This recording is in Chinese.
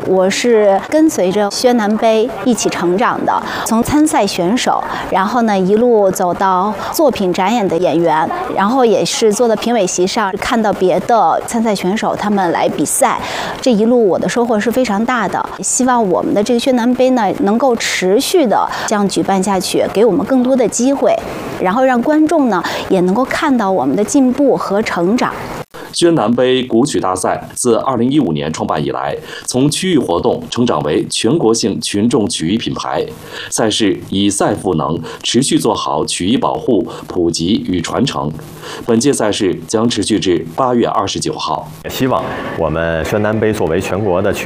我是跟随着宣南杯一起成长的，从参赛选手，然后呢一路走到作品展演的演员，然后也是坐在评委席上看到别的参赛选手他们来比赛，这一路我的收获是非常大的。希望我们的这个宣南杯呢能够持续的这样举办下去，给我们更多的机会，然后让观众呢也能够看到我们的进步和成长。 宣南杯古曲大赛自2015年创办以来，从区域活动成长为全国性群众曲艺品牌。赛事以赛赋能，持续做好曲艺保护、普及与传承。本届赛事将持续至8月29号。 也希望我们宣南杯作为全国的曲